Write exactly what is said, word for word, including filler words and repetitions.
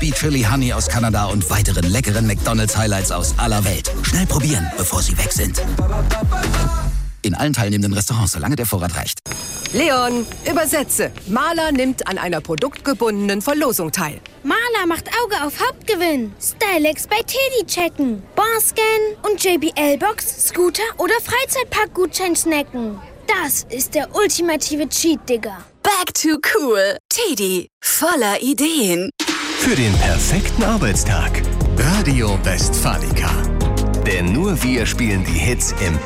Speed Chili Honey aus Kanada und weiteren leckeren McDonald's Highlights aus aller Welt. Schnell probieren, bevor sie weg sind. In allen teilnehmenden Restaurants, solange der Vorrat reicht. Leon, übersetze. Maler nimmt an einer produktgebundenen Verlosung teil. Maler macht Auge auf Hauptgewinn. Stylex bei Teddy checken. Barscan und J B L-Box, Scooter oder Freizeitparkgutschein snacken. Das ist der ultimative Cheat, Digga. Back to cool. Teddy, voller Ideen. Für den perfekten Arbeitstag. Radio Westfalica. Denn nur wir spielen die Hits im